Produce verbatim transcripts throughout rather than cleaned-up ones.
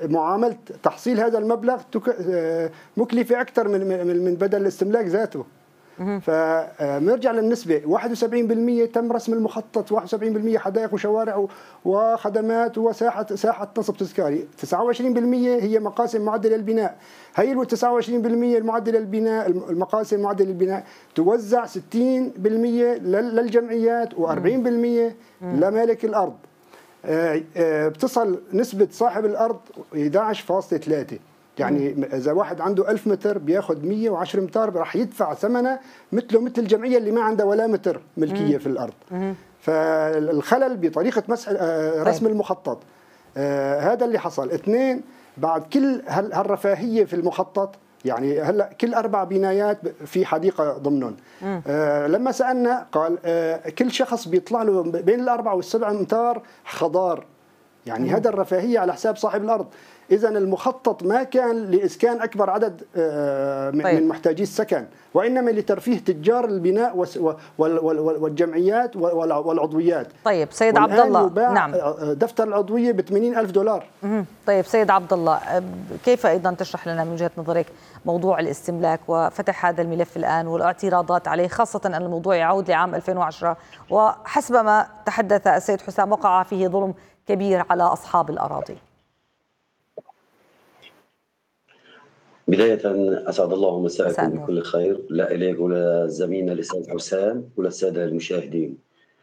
معاملة تحصيل هذا المبلغ مكلفة أكثر من من بدل الاستملاك ذاته. فنرجع للنسبة، واحد وسبعين بالمئة تم رسم المخطط، واحد وسبعين بالمئة حدائق وشوارع وخدمات وساحة ساحة نصب تذكاري، تسعة وعشرين بالمئة هي مقاسم معدل البناء. هي ال تسعة وعشرين بالمئة المعدل البناء المقاسم معدل البناء توزع ستين بالمئة للجمعيات وأربعين بالمئة لمالك الأرض. بتصل نسبة صاحب الأرض أحد عشر فاصلة ثلاثة، يعني إذا واحد عنده ألف متر بياخذ مئة وعشرة متر راح يدفع ثمنه مثله مثل الجمعية اللي ما عندها ولا متر ملكية في الأرض. فالخلل بطريقة مسح رسم المخطط. هذا اللي حصل. اثنين، بعد كل هالرفاهية في المخطط، يعني هلا كل اربع بنايات في حديقه ضمنهم. آه لما سالنا قال آه كل شخص بيطلع له بين الاربع والسبع امتار خضار، يعني هذا الرفاهيه على حساب صاحب الارض. اذا المخطط ما كان لاسكان اكبر عدد آه من, طيب. من محتاجي السكن، وانما لترفيه تجار البناء والجمعيات والعضويات. طيب سيد عبد الله، نعم، دفتر العضويه ب ثمانين ألف دولار. طيب سيد عبد الله، كيف ايضا تشرح لنا من وجهه نظرك موضوع الاستملاك وفتح هذا الملف الان والاعتراضات عليه، خاصه ان الموضوع يعود لعام ألفين وعشرة، وحسب ما تحدث السيد حسام وقع فيه ظلم كبير على اصحاب الاراضي؟ بداية أسعد الله مساءكم بكل خير، لا إليك ولا زميلنا الأستاذ حسام ولا السادة المشاهدين.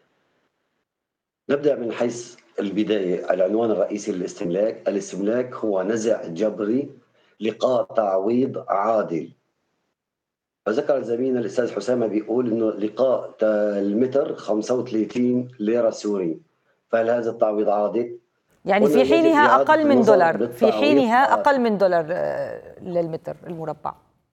نبدأ من حيث البداية. العنوان الرئيسي للاستملاك، الاستملاك هو نزع جبري لقاء تعويض عادل. فذكر زميلنا الأستاذ حسام بيقول إنه لقاء المتر خمسة وثلاثين ليرة سوري، فهل هذا التعويض عادل؟ يعني في حينها أقل من دولار، في حينها أقل من دولار للمتر المربع.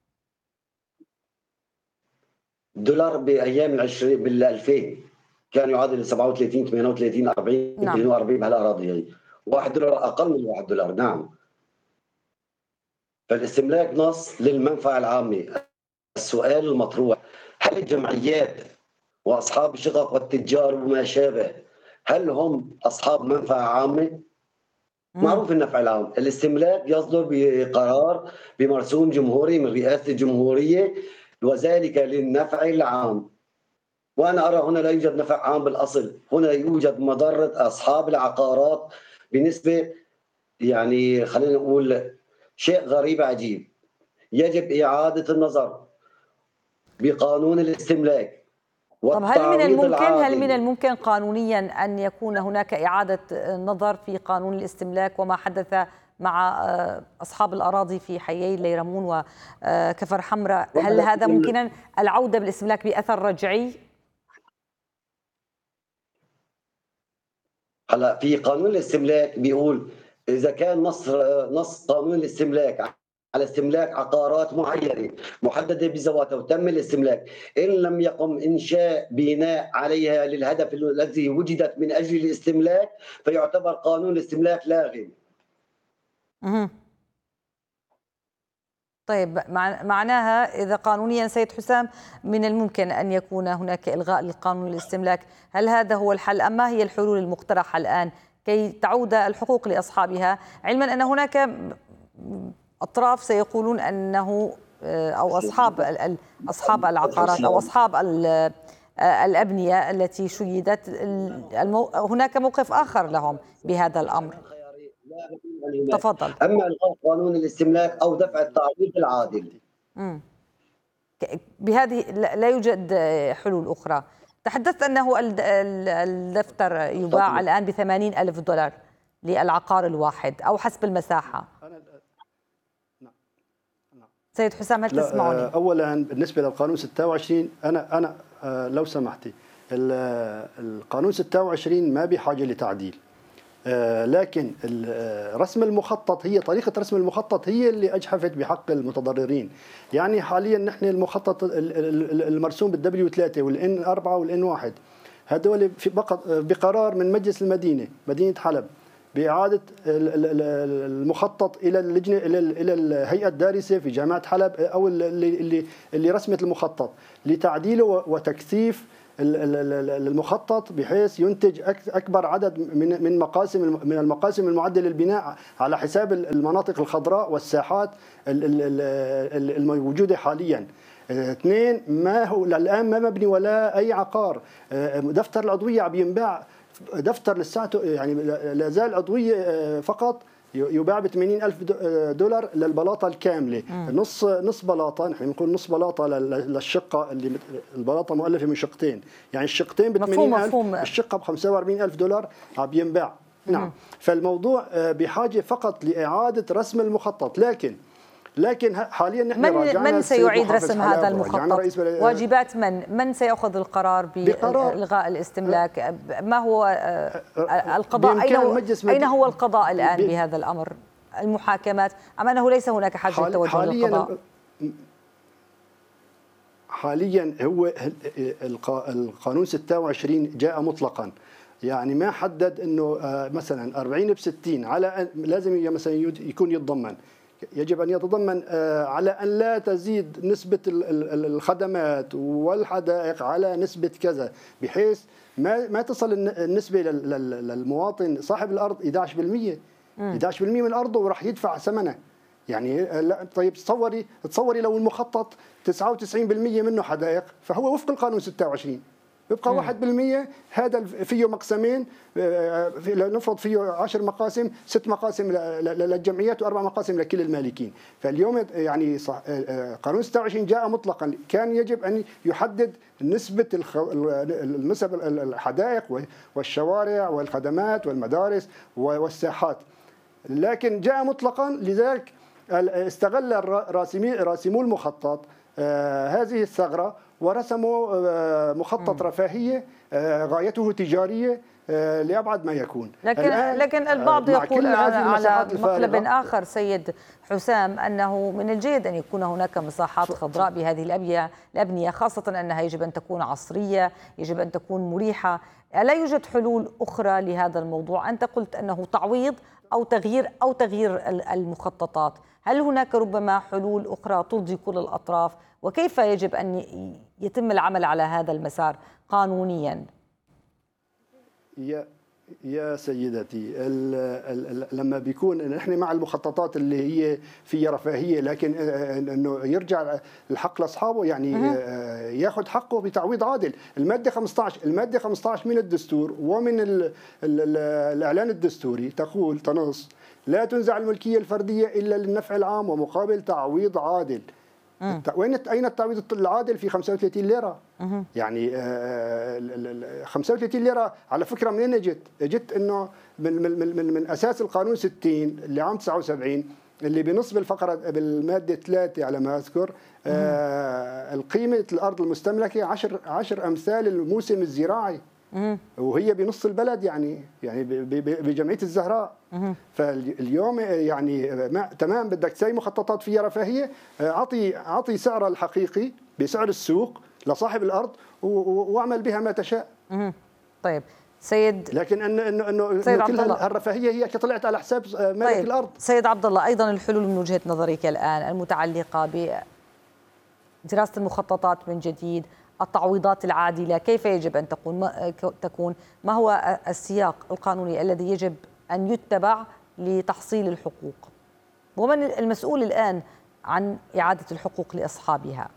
دولار بأيام العشرين بالألفين كان يعادل سبعة وثلاثين ثمانية وثلاثين أربعين اثنين وأربعين بهالأراضي هي. واحد دولار أقل من واحد دولار. نعم. فالاستملاك نص للمنفعة العامة. السؤال المطروح، هل الجمعيات وأصحاب الشقق والتجار وما شابه هل هم أصحاب منفعة عامة؟ معروف النفع العام. الاستملاك يصدر بقرار بمرسوم جمهوري من رئاسة الجمهورية، وذلك للنفع العام. وأنا أرى هنا لا يوجد نفع عام بالأصل، هنا يوجد مضرة أصحاب العقارات بنسبة، يعني خلينا نقول شيء غريب عجيب. يجب إعادة النظر بقانون الاستملاك. طب هل من الممكن هل من الممكن قانونيا أن يكون هناك إعادة نظر في قانون الاستملاك وما حدث مع أصحاب الأراضي في حيي ليرمون وكفر حمراء؟ هل هذا ممكنا العودة بالاستملاك بأثر رجعي؟ هلا في قانون الاستملاك بيقول إذا كان نص نص قانون الاستملاك على استملاك عقارات معينة محددة بذواتها وتم الاستملاك، إن لم يقم إنشاء بناء عليها للهدف الذي وجدت من أجل الاستملاك فيعتبر قانون الاستملاك لاغي. اها طيب معناها إذا قانونيا سيد حسام من الممكن أن يكون هناك إلغاء لقانون الاستملاك، هل هذا هو الحل أم ما هي الحلول المقترحة الآن كي تعود الحقوق لأصحابها، علما أن هناك أطراف سيقولون أنه أو أصحاب أصحاب العقارات أو أصحاب الأبنية التي شيدت هناك موقف آخر لهم بهذا الأمر؟ تفضل. أما إلغاء قانون الاستملاك أو دفع التعويض العادل. امم بهذه لا يوجد حلول أخرى. تحدثت أنه الدفتر يباع الآن بثمانين ألف دولار للعقار الواحد أو حسب المساحة. سيد حسام هل تسمعني؟ اولا بالنسبه للقانون ستة وعشرين انا انا لو سمحتي القانون ستة وعشرين ما بحاجه لتعديل، لكن رسم المخطط هي طريقه رسم المخطط هي اللي اجحفت بحق المتضررين. يعني حاليا نحن المخطط المرسوم بالدبليو ثلاثة والان أربعة والان واحد هذول بقرار من مجلس المدينه مدينه حلب بإعادة المخطط إلى اللجنة إلى الهيئة الدارسة في جامعة حلب أو اللي اللي رسمت المخطط لتعديله وتكثيف المخطط بحيث ينتج اكبر عدد من من مقاسم من المقاسم المعده للبناء على حساب المناطق الخضراء والساحات الموجوده حاليا. اثنين، ما هو الان ما مبني ولا اي عقار. دفتر العضويه عم ينباع دفتر لساته، يعني لا زال عضويه فقط يباع ب ثمانين ألف دولار للبلاطه الكامله. مم. نص نص بلاطه، نحن بنقول نص بلاطه للشقه، اللي البلاطه مؤلفه من شقتين، يعني الشقتين ب ثمانين ألف، الشقه ب خمسة وأربعين ألف دولار عم ينباع. نعم. فالموضوع بحاجه فقط لاعاده رسم المخطط، لكن لكن حاليا نحن من من سيعيد رسم هذا المخطط؟ واجبات من؟ من سيأخذ القرار بإلغاء الاستملاك؟ ما هو القضاء؟ أين, أين هو القضاء الآن بهذا الأمر؟ المحاكمات أم أنه ليس هناك حاجة توجه للقضاء؟ حاليا هو القانون ستة وعشرين جاء مطلقا، يعني ما حدد انه مثلا أربعين بستين على لازم مثلا يكون يتضمن، يجب أن يتضمن على أن لا تزيد نسبة الخدمات والحدائق على نسبة كذا، بحيث ما ما تصل النسبة للمواطن صاحب الأرض أحد عشر بالمئة أحد عشر بالمئة من أرضه وراح يدفع ثمنه. يعني طيب تصوري تصوري لو المخطط تسعة وتسعين بالمئة منه حدائق، فهو وفق القانون ستة وعشرين، يبقى واحد بالمئة، هذا فيه مقسمين، نفرض فيه عشر مقاسم، ست مقاسم للجمعيات واربع مقاسم لكل المالكين. فاليوم يعني قانون ستة وعشرين جاء مطلقا، كان يجب ان يحدد نسبه النسب الحدائق والشوارع والخدمات والمدارس والساحات، لكن جاء مطلقا. لذلك استغل راسمو المخطط هذه الثغره ورسموا مخطط رفاهية غايته تجارية لأبعد ما يكون. لكن لكن البعض يقول على مقلب آخر سيد حسام أنه من الجيد أن يكون هناك مساحات خضراء بهذه الأبنية الأبنية خاصة أنها يجب أن تكون عصرية، يجب أن تكون مريحة. ألا يوجد حلول أخرى لهذا الموضوع؟ أنت قلت أنه تعويض أو تغيير أو تغيير المخططات، هل هناك ربما حلول أخرى ترضي كل الأطراف؟ وكيف يجب أن يتم العمل على هذا المسار قانونيا؟ يا يا سيدتي، ال ال لما بيكون نحن مع المخططات اللي هي فيها رفاهيه، لكن انه يرجع الحق لاصحابه، يعني ياخذ حقه بتعويض عادل. الماده خمسة عشر الماده خمسة عشر من الدستور ومن ال ال الاعلان الدستوري تقول تنص: لا تنزع الملكيه الفرديه الا للنفع العام ومقابل تعويض عادل. وين اين التعويض العادل؟ في خمسة وثلاثين ليره. يعني خمسة وثلاثين ليره على فكره منين اجت؟ اجت انه من من من, من اساس القانون ستين اللي عام تسعة وسبعين اللي بنص بالفقره بالماده ثلاثة على ما اذكر، آه القيمه الارض المستملكه عشر عشر امثال الموسم الزراعي، وهي بنص البلد، يعني يعني بجمعيه الزهراء. فاليوم يعني ما تمام بدك تسوي مخططات فيها رفاهيه، اعطي اعطي سعرها الحقيقي بسعر السوق لصاحب الارض واعمل بها ما تشاء. طيب سيد، لكن انه انه انه كل هالرفاهيه هي طلعت على حساب مالك طيب الارض. سيد عبد الله، ايضا الحلول من وجهه نظرك الان المتعلقه بدراسه المخططات من جديد، التعويضات العادلة، كيف يجب أن تكون تكون ما هو السياق القانوني الذي يجب أن يتبع لتحصيل الحقوق؟ ومن المسؤول الآن عن إعادة الحقوق لأصحابها؟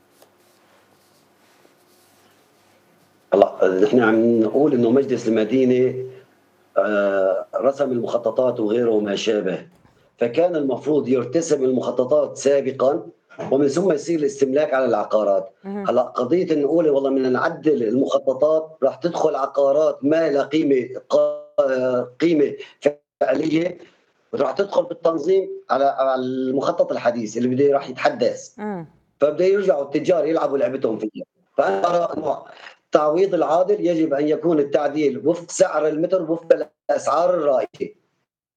هلا نحن عم نقول إنه مجلس المدينة رسم المخططات وغيره وما شابه، فكان المفروض يرتسم المخططات سابقا ومن ثم يصير الاستملاك على العقارات. هلا قضيه نقول والله بدنا نعدل المخططات، راح تدخل عقارات ما لها قيمه قيمه فعليه، راح تدخل بالتنظيم على المخطط الحديث اللي بده راح يتحدث، فبده يرجعوا التجار يلعبوا لعبتهم فيها. فانا ارى انه التعويض العادل يجب ان يكون التعديل وفق سعر المتر وفق الاسعار الرائجه.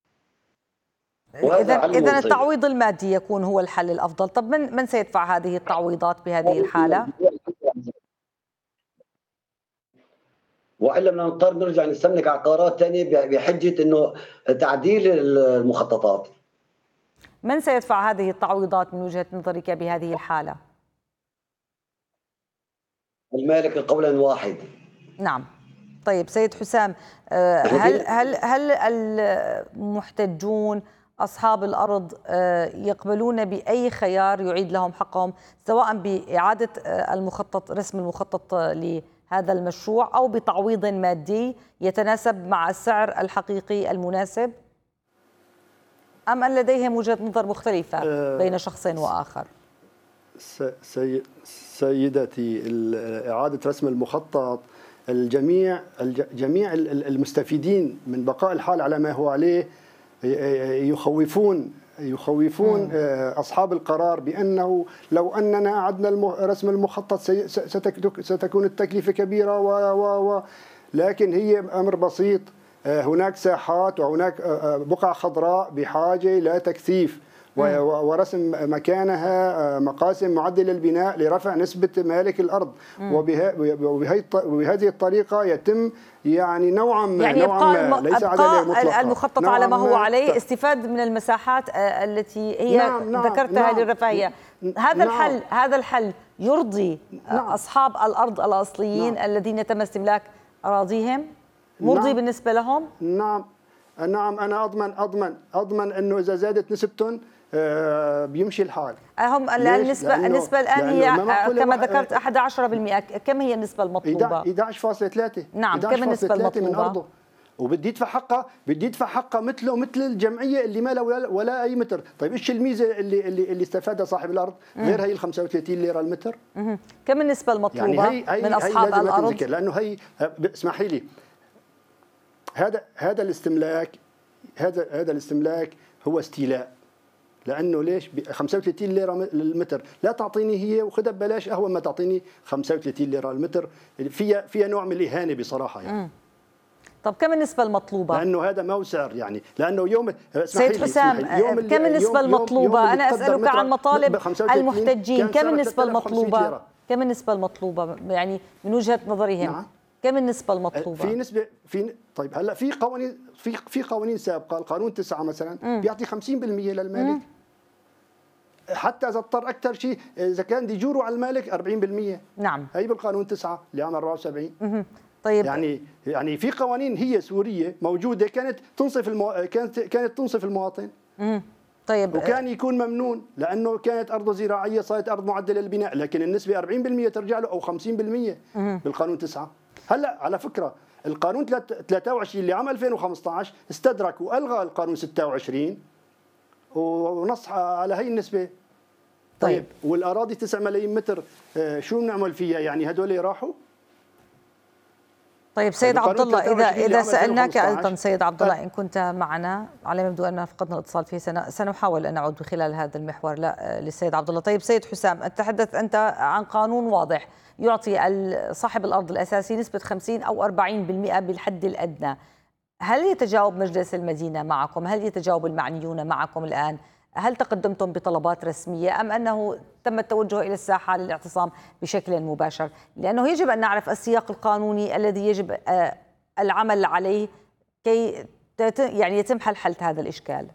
إذا إذا التعويض المادي يكون هو الحل الأفضل. طب من من سيدفع هذه التعويضات بهذه الحالة؟ وإلا بدنا نضطر نرجع نستملك عقارات ثانية بحجة إنه تعديل المخططات. من سيدفع هذه التعويضات من وجهة نظرك بهذه الحالة؟ المالك قولا واحد. نعم. طيب سيد حسام، هل هل هل المحتجون أصحاب الأرض يقبلون بأي خيار يعيد لهم حقهم، سواء بإعادة المخطط رسم المخطط لهذا المشروع أو بتعويض مادي يتناسب مع السعر الحقيقي المناسب، أم أن لديهم وجهة نظر مختلفة بين شخص وآخر؟ سي سيدتي، إعادة رسم المخطط، الجميع جميع المستفيدين من بقاء الحال على ما هو عليه يخوفون يخوفون أصحاب القرار بأنه لو أننا أعدنا رسم المخطط ستكون التكلفة كبيرة و و و لكن هي أمر بسيط. هناك ساحات وهناك بقع خضراء بحاجة لا تكثيف، ورسم مكانها مقاسم معدلة للبناء لرفع نسبة مالك الأرض، وبهذه الطريقة يتم يعني نوعا ما يعني نوعا ما ليس عدد المخطط على ما هو عليه، استفاد من المساحات التي هي نعم نعم ذكرتها نعم للرفاهية. هذا نعم الحل هذا الحل يرضي نعم أصحاب الأرض الأصليين نعم الذين تم استملاك أراضيهم، مرضي نعم بالنسبة لهم؟ نعم نعم أنا أضمن أضمن أضمن أنه إذا زادت نسبتهم آه بيمشي الحال. هم النسبة النسبة الآن هي كما ذكرت أحد عشر بالمئة، كم هي النسبة المطلوبة؟ أحد عشر فاصلة ثلاثة. نعم، كم النسبة المطلوبة؟ من أرضه، وبدي يدفع حقها بدي يدفع حقها مثله مثل الجمعية اللي ما لها ولا, ولا أي متر. طيب إيش الميزة اللي اللي اللي استفادها صاحب الأرض غير هي ال خمسة وثلاثين ليرة المتر؟ كم النسبة المطلوبة يعني هي هي من أصحاب هي الأرض؟ لأنه هي اسمحي لي، هذا هذا الاستملاك هذا هذا الاستملاك هو استيلاء. لانه ليش؟ ب خمسة وثلاثين ليره للمتر، لا تعطيني هي وخذها ببلاش اهون ما تعطيني خمسة وثلاثين ليره المتر، فيها فيها نوع من الاهانه بصراحه يعني. مم. طب كم النسبه المطلوبه؟ لانه هذا ما هو سعر يعني، لانه يوم سيد حسام كم النسبه المطلوبه؟ يوم انا اسالك عن مطالب المحتجين، كم النسبه المطلوبه؟ كم النسبه المطلوبه يعني من وجهه نظرهم؟ نعم. كم النسبة المطلوبة؟ في نسبة في طيب هلا في قوانين في في قوانين سابقة، القانون تسعة مثلا مم. بيعطي خمسين بالمئة للمالك. مم. حتى إذا اضطر أكثر شيء إذا كان ديجوره على المالك أربعين بالمئة. نعم. هي بالقانون تسعة اللي عام أربعة وسبعين. مم. طيب يعني يعني في قوانين هي سورية موجودة كانت تنصف المو... كانت كانت تنصف المواطن. مم. طيب وكان يكون ممنون لانه كانت ارضه زراعيه صارت ارض معدله للبناء، لكن النسبه أربعين بالمئة ترجع له او خمسين بالمئة مم. بالقانون تسعة. هلا على فكره القانون ثلاثة وعشرين اللي عام ألفين وخمسة عشر استدرك والغى القانون ستة وعشرين ونص على هي النسبه. طيب, طيب. والاراضي تسعة ملايين متر شو بنعمل فيها يعني؟ هدول راحوا. طيب سيد عبد الله، اذا اذا سالناك ايضا سيد عبد الله ان كنت معنا، على ما يبدو ان فقدنا الاتصال فيه، سنحاول ان نعود بخلال هذا المحور لا للسيد عبد الله. طيب سيد حسام، تحدث انت عن قانون واضح يعطي صاحب الارض الاساسي نسبه خمسين او أربعين بالمئة بالحد الادنى. هل يتجاوب مجلس المدينه معكم؟ هل يتجاوب المعنيون معكم الان؟ هل تقدمتم بطلبات رسمية أم أنه تم التوجه إلى الساحة للاعتصام بشكل مباشر؟ لأنه يجب أن نعرف السياق القانوني الذي يجب العمل عليه كي يعني يتم حل حل هذا الإشكال.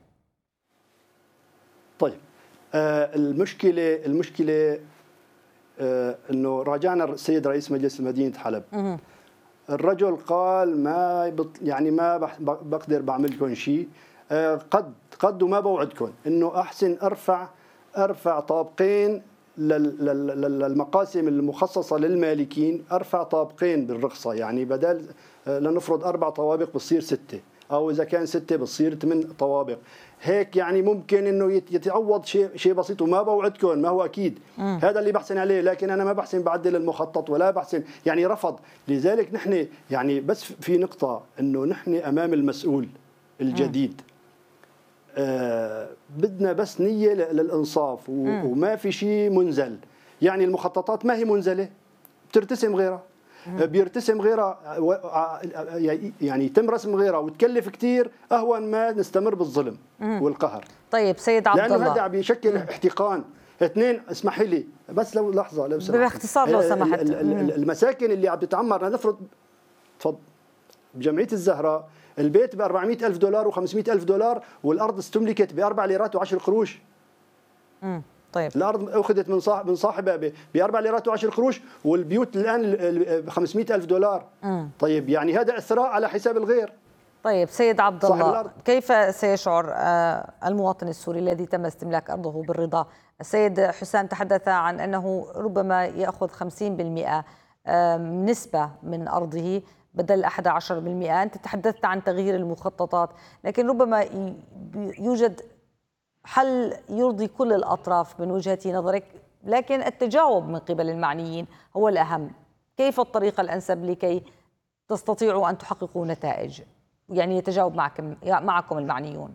طيب آه المشكلة المشكلة آه أنه راجعنا السيد رئيس مجلس مدينة حلب. م- الرجل قال ما يعني ما بقدر بعمل لكم شيء، آه قد قد وما بوعدكم انه احسن ارفع ارفع طابقين للمقاسم المخصصه للمالكين، ارفع طابقين بالرخصه، يعني بدل لنفرض اربع طوابق بتصير سته، او اذا كان سته بتصير ثمان طوابق، هيك يعني ممكن انه يتعوض شيء شيء بسيط، وما بوعدكم ما هو اكيد م. هذا اللي بحسن عليه، لكن انا ما بحسن بعدل المخطط ولا بحسن يعني رفض. لذلك نحن يعني بس في نقطه انه نحن امام المسؤول الجديد. م. آه بدنا بس نية للإنصاف وما في شيء منزل، يعني المخططات ما هي منزلة، بترتسم غيرها، بيرتسم غيرها يعني يتم رسم غيرها وتكلف كثير أهون ما نستمر بالظلم والقهر. طيب سيد عبد الله، لأنه هذا بيشكل احتقان. اثنين اسمحي لي بس لو لحظة لو سمحت باختصار لو سمحت. المساكن اللي عم تتعمر نفرض تفضل بجمعية الزهراء البيت ب أربعمئة ألف دولار و500 ألف دولار والأرض استملكت بأربع ليرات وعشر قروش. طيب. الارض اخذت من صاحب من صاحبها ب أربع ليرات وعشر قروش، والبيوت الان ب خمسمئة ألف دولار. م. طيب يعني هذا اثراء على حساب الغير. طيب سيد عبد الله، كيف سيشعر المواطن السوري الذي تم استملاك ارضه بالرضا؟ السيد حسام تحدث عن انه ربما ياخذ خمسين بالمئة نسبه من ارضه بدل أحد عشر بالمئة. انت تحدثت عن تغيير المخططات، لكن ربما يوجد حل يرضي كل الاطراف من وجهه نظرك، لكن التجاوب من قبل المعنيين هو الاهم. كيف الطريقه الانسب لكي تستطيعوا ان تحققوا نتائج يعني يتجاوب معكم معكم المعنيون؟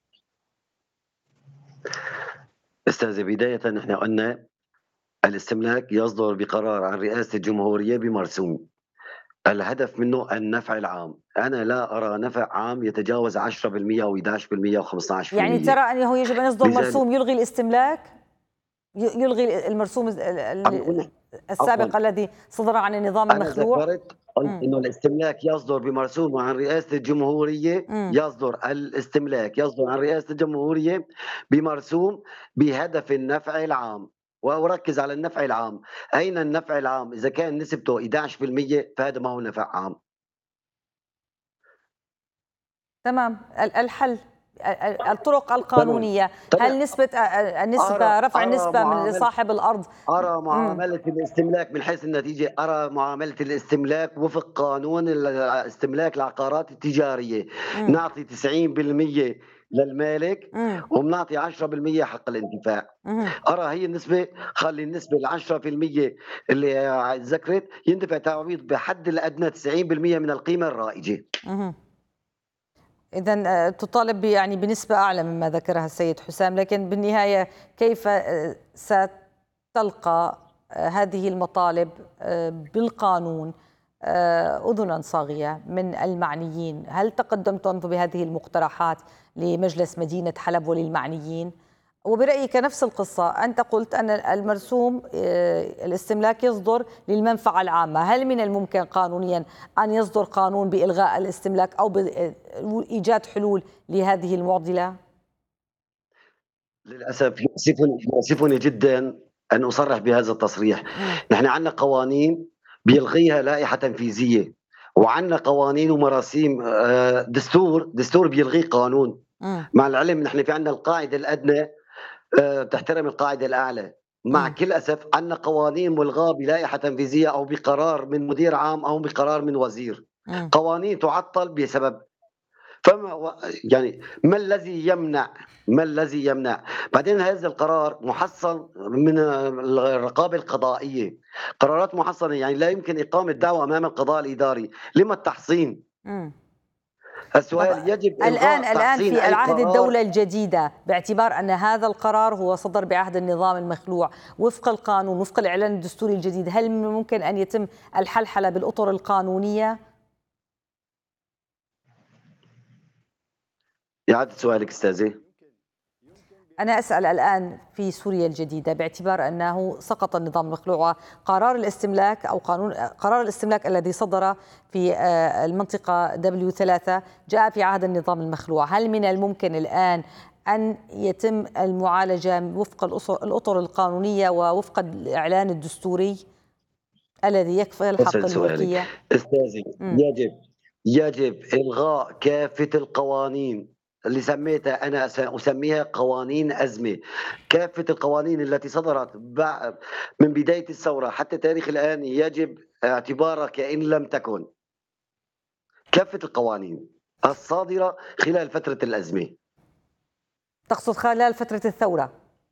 استاذه، بدايه نحن قلنا الاستملاك يصدر بقرار عن رئاسه الجمهوريه بمرسوم، الهدف منه النفع العام. انا لا ارى نفع عام يتجاوز عشرة بالمئة او أحد عشر بالمئة او خمسة عشر بالمئة. يعني ترى انه يجب ان يصدر مرسوم يلغي الاستملاك، يلغي المرسوم السابق الذي صدر عن النظام المخلوع؟ أنا ذكرت قلت إنه الاستملاك يصدر بمرسوم عن رئاسة الجمهورية. مم. يصدر الاستملاك يصدر عن رئاسة الجمهورية بمرسوم بهدف النفع العام، وأركز على النفع العام. أين النفع العام؟ إذا كان نسبته أحد عشر بالمئة فهذا ما هو نفع عام. تمام. الحل الطرق القانونية. هل نسبة النسبة رفع النسبة من لصاحب الأرض؟ أرى معاملة مم. الاستملاك من حيث النتيجة، أرى معاملة الاستملاك وفق قانون الاستملاك العقارات التجارية. مم. نعطي تسعين بالمئة للمالك وبنعطي عشرة بالمئة حق الانتفاع. مم. أرى هي النسبة، خلي النسبة العشرة بالمئة اللي ذكرت يندفع تعويض بحد الأدنى تسعين بالمئة من القيمة الرائجة. مم. إذن تطالب يعني بنسبة أعلى مما ذكرها السيد حسام، لكن بالنهاية كيف ستلقى هذه المطالب بالقانون أذنا صاغية من المعنيين؟ هل تقدمتم بهذه المقترحات لمجلس مدينة حلب وللمعنيين؟ وبرأيك نفس القصة، أنت قلت أن المرسوم الاستملاك يصدر للمنفعة العامة، هل من الممكن قانونيا أن يصدر قانون بإلغاء الاستملاك أو بإيجاد حلول لهذه المعضلة؟ للأسف يؤسفني يؤسفني جدا أن أصرح بهذا التصريح. نحن عندنا قوانين بيلغيها لائحة تنفيذية، وعندنا قوانين ومراسيم، دستور دستور بيلغي قانون. م. مع العلم نحن في عندنا القاعدة الأدنى تحترم القاعدة الأعلى. مع م. كل أسف عندنا قوانين ملغاة بلائحة تنفيذية أو بقرار من مدير عام أو بقرار من وزير. م. قوانين تعطل بسبب، فما يعني ما الذي يمنع ما الذي يمنع بعدين هذا القرار محصن من الرقابة القضائية، قرارات محصنة، يعني لا يمكن إقامة دعوة أمام القضاء الإداري. لما التحصين؟ م. السؤال يجب الآن الآن في العهد الدولة الجديدة، باعتبار أن هذا القرار هو صدر بعهد النظام المخلوع وفق القانون وفق الإعلان الدستوري الجديد، هل ممكن أن يتم الحلحلة بالأطر القانونية؟ يعد سؤالك استاذي. أنا أسأل الآن في سوريا الجديدة، باعتبار أنه سقط النظام المخلوع، قرار الاستملاك أو قانون قرار الاستملاك الذي صدر في المنطقة دبليو ثلاثة جاء في عهد النظام المخلوع، هل من الممكن الآن أن يتم المعالجة وفق الأطر القانونية ووفق الإعلان الدستوري الذي يكفل حق الملكية؟ استاذي، يجب يجب إلغاء كافة القوانين اللي سميتها أنا أسميها قوانين أزمة. كافة القوانين التي صدرت من بداية الثورة حتى تاريخ الآن يجب اعتبارها كأن لم تكن. كافة القوانين الصادرة خلال فترة الأزمة. تقصد خلال فترة الثورة؟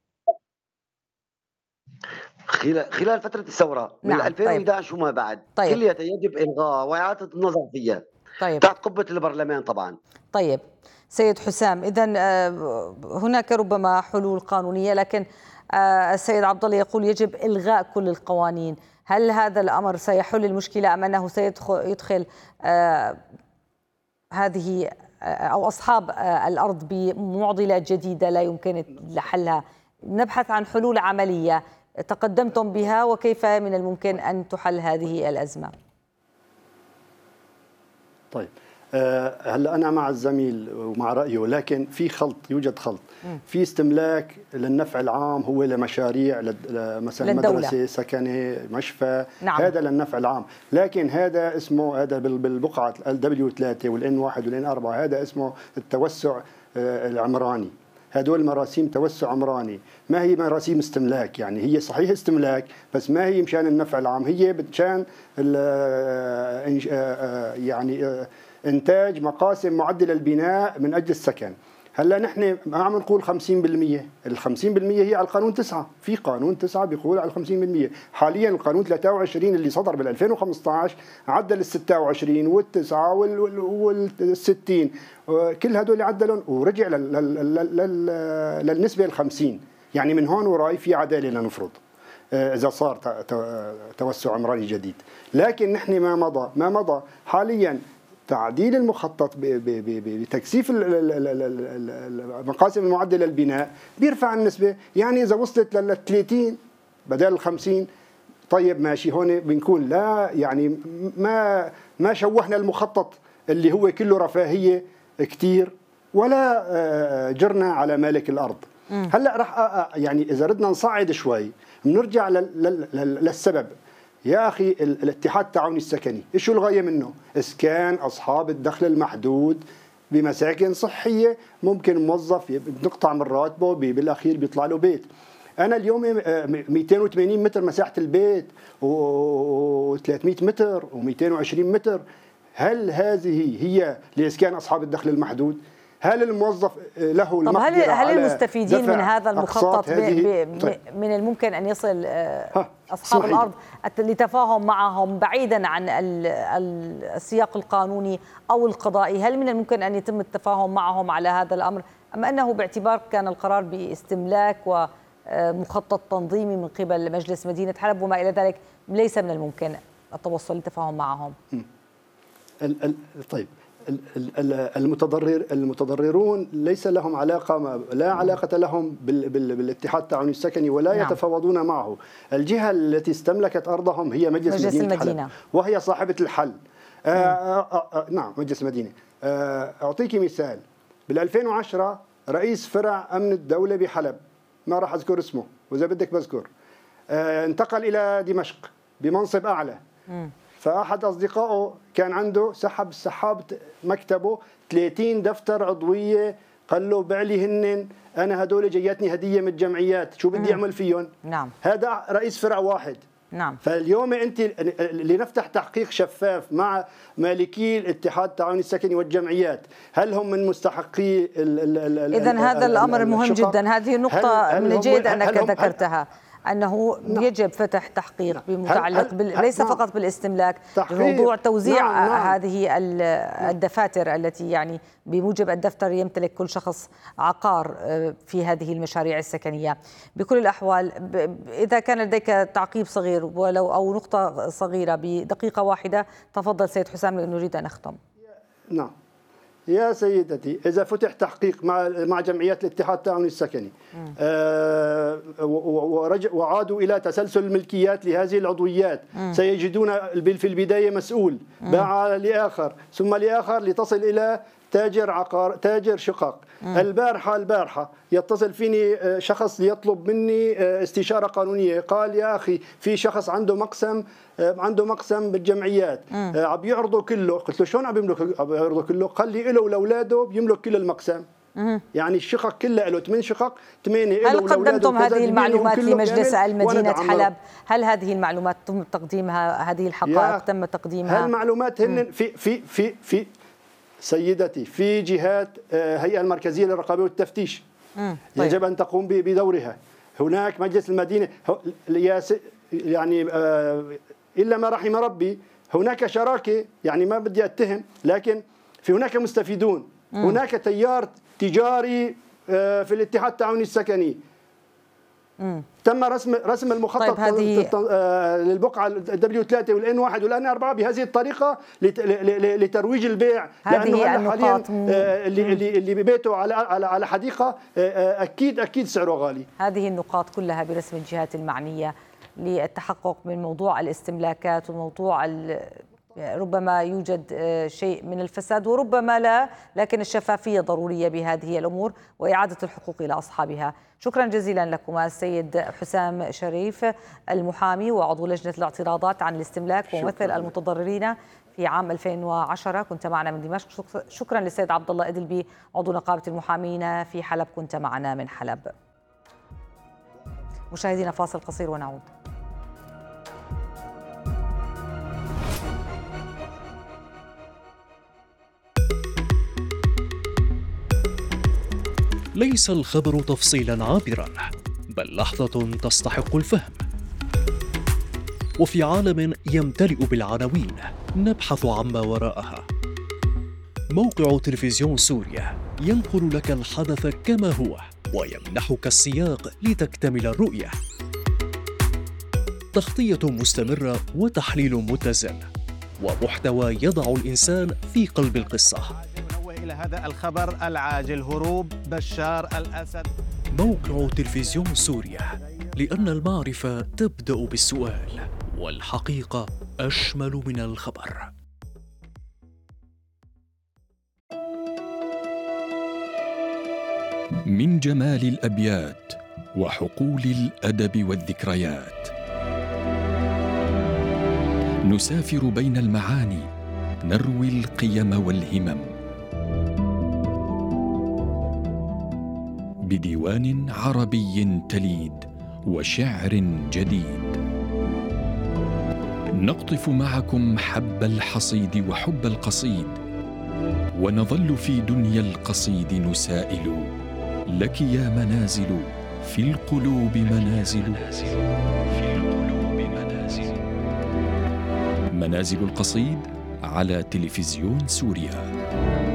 خلال خلال فترة الثورة من نعم. ألفين وإحدى عشر طيب. وما بعد طيب. كلها يجب إلغاءها وإعادة النظر فيها طيب. تحت قبة البرلمان طبعا. طيب سيد حسام، إذن هناك ربما حلول قانونية، لكن السيد عبد الله يقول يجب إلغاء كل القوانين، هل هذا الأمر سيحل المشكلة أم أنه سيدخل هذه أو أصحاب الأرض بمعضلة جديدة لا يمكن حلها؟ نبحث عن حلول عملية تقدمتم بها، وكيف من الممكن أن تحل هذه الأزمة؟ طيب هلا انا مع الزميل ومع رايه، لكن في خلط، يوجد خلط. في استملاك للنفع العام هو لمشاريع مثلا مدرسه، سكنه، مشفى. نعم. هذا للنفع العام، لكن هذا اسمه، هذا بالبقعه الدبليو ثلاثة والان واحد والان أربعة، هذا اسمه التوسع العمراني. هدول مراسيم توسع عمراني، ما هي مراسيم استملاك. يعني هي صحيح استملاك بس ما هي مشان النفع العام، هي مشان يعني انتاج مقاسم معدله البناء من اجل السكن. هلا نحن ما عم نقول خمسين بالمئة، ال خمسين بالمئة هي على القانون تسعة، في قانون تسعة بيقول على خمسين بالمئة. حاليا القانون ثلاثة وعشرين اللي صدر بال ألفين وخمسة عشر عدل ال ستة وعشرين والتسعة والستين، كل هدول عدلهم ورجع للنسبه ال خمسين. يعني من هون وراي في عداله لنفرض اذا صار توسع عمراني جديد. لكن نحن ما مضى ما مضى حاليا تعديل المخطط بتكثيف المقاسم المعدله للبناء بيرفع النسبه. يعني اذا وصلت لل ثلاثين بدل ال خمسين، طيب ماشي، هون بنكون لا يعني ما ما شوهنا المخطط اللي هو كله رفاهيه كثير، ولا جرنا على مالك الارض. هلا رح يعني اذا ردنا نصعد شوي بنرجع للسبب. يا أخي الاتحاد التعاوني السكني إيش الغاية منه؟ إسكان أصحاب الدخل المحدود بمساكن صحية، ممكن موظف نقطع من راتبه بالأخير بيطلع له بيت. أنا اليوم مئتين وثمانين متر مساحة البيت و300 متر و220 متر، هل هذه هي لإسكان أصحاب الدخل المحدود؟ هل الموظف له المقدرة؟ طب هل هل المستفيدين من هذا المخطط طيب. من الممكن أن يصل أصحاب الأرض لتفاهم معهم بعيدا عن السياق القانوني أو القضائي؟ هل من الممكن أن يتم التفاهم معهم على هذا الأمر، أم أنه باعتبار كان القرار باستملاك ومخطط تنظيمي من قبل مجلس مدينة حلب وما إلى ذلك ليس من الممكن التوصل للتفاهم معهم؟ طيب المتضرر المتضررون ليس لهم علاقه، لا علاقه لهم بالاتحاد التعاوني السكني ولا نعم. يتفاوضون معه. الجهه التي استملكت ارضهم هي مجلس, مجلس مدينه, المدينة حلب، وهي صاحبه الحل. آه آه آه نعم مجلس المدينه. آه اعطيك مثال، بال ألفين وعشرة رئيس فرع امن الدوله بحلب، ما راح اذكر اسمه واذا بدك بذكر، آه انتقل الى دمشق بمنصب اعلى. م. فأحد أصدقائه كان عنده سحب سحاب مكتبه ثلاثين دفتر عضوية، قال له بعلي هنن، أنا هدول جياتني هدية من الجمعيات، شو بدي أعمل فيهم؟ نعم. هذا رئيس فرع واحد. نعم. فاليوم أنت لنفتح تحقيق شفاف مع مالكي الاتحاد التعاوني السكني والجمعيات، هل هم من مستحقي؟ إذن هذا الأمر مهم جدا، هذه النقطة من الجيد أنك ذكرتها، أنه نعم. يجب فتح تحقيق بمتعلق بال... ليس نعم. فقط بالاستملاك، موضوع توزيع نعم. نعم. هذه الدفاتر التي يعني بموجب الدفتر يمتلك كل شخص عقار في هذه المشاريع السكنية. بكل الأحوال إذا كان لديك تعقيب صغير ولو أو نقطة صغيرة بدقيقة واحدة تفضل سيد حسام، لأن نريد أن نختم. نعم يا سيدتي، إذا فتح تحقيق مع مع جمعيات الاتحاد التعاوني السكني آه وعادوا إلى تسلسل الملكيات لهذه العضويات، مم. سيجدون في البداية مسؤول باع لآخر ثم لآخر لتصل إلى تاجر عقار، تاجر شقق. مم. البارحة البارحة يتصل فيني شخص ليطلب مني استشارة قانونية، قال يا أخي في شخص عنده مقسم عنده مقسم بالجمعيات عم بيعرضوا كله. قلت له شلون عم بيعرضوا كله؟ قال لي له ولاولاده بيملك كل المقسم. مم. يعني الشقق كلها له ثمان شقق، ثمانية له. هل قدمتم هذه المعلومات لمجلس المدينة حلب؟ هل هذه المعلومات تم تقديمها؟ هذه الحقائق تم تقديمها؟ هالمعلومات هن في في في في سيدتي في جهات هيئة المركزية للرقابة والتفتيش. طيب. يجب أن تقوم بدورها. هناك مجلس المدينة يعني إلا ما رحم ربي، هناك شراكة، يعني ما بدي أتهم، لكن في هناك مستفيدون. مم. هناك تيار تجاري في الاتحاد التعاوني السكني. مم. تم رسم رسم المخطط طيب هذه... للبقعة الدبليو ثلاثة والان واحد والان أربعة بهذه الطريقة لترويج البيع، لأنه حاليا اللي اللي اللي ببيته على على على حديقة أكيد أكيد سعره غالي. هذه النقاط كلها برسم الجهات المعنية للتحقق من موضوع الاستملاكات وموضوع ربما يوجد شيء من الفساد وربما لا، لكن الشفافية ضرورية بهذه الأمور وإعادة الحقوق إلى أصحابها. شكرا جزيلا لكما السيد حسام شريف المحامي وعضو لجنة الاعتراضات عن الاستملاك وممثل المتضررين في عام ألفين وعشرة، كنت معنا من دمشق. شكرا للسيد عبد الله إدلبي عضو نقابة المحامين في حلب، كنت معنا من حلب. مشاهدينا فاصل قصير ونعود. ليس الخبر تفصيلا عابرا، بل لحظة تستحق الفهم. وفي عالم يمتلئ بالعناوين نبحث عما وراءها. موقع تلفزيون سوريا ينقل لك الحدث كما هو ويمنحك السياق لتكتمل الرؤية. تغطية مستمرة وتحليل متزن ومحتوى يضع الإنسان في قلب القصة. إلى هذا الخبر العاجل: هروب بشار الأسد. موقع تلفزيون سوريا، لأن المعرفة تبدأ بالسؤال والحقيقة أشمل من الخبر. من جمال الأبيات وحقول الأدب والذكريات نسافر بين المعاني، نروي القيم والهمم بديوان عربي تليد وشعر جديد. نقطف معكم حب الحصيد وحب القصيد، ونظل في دنيا القصيد نسائل: لك يا منازل في القلوب منازل، في القلوب منازل. منازل القصيد على تلفزيون سوريا.